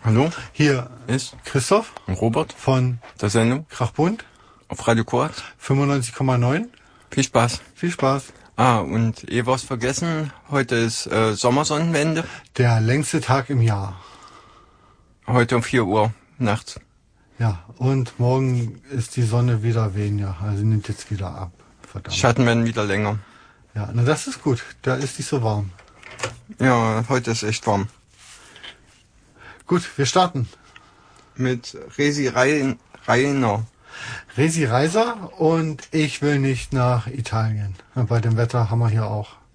Hallo, Hier ist Christoph Robert von der Sendung Krachbund auf Radio Korax. 95,9. Viel Spaß. Viel Spaß. Und was vergessen, heute ist Sommersonnenwende. Der längste Tag im Jahr. Heute um 4 Uhr nachts. Ja, und morgen ist die Sonne wieder weniger, also nimmt jetzt wieder ab. Verdammt. Schatten werden wieder länger. Ja, na das ist gut, da ist nicht so warm. Ja, heute ist echt warm. Gut, wir starten. Mit Resi Rainer. Resi Reiser und ich will nicht nach Italien. Bei dem Wetter haben wir hier auch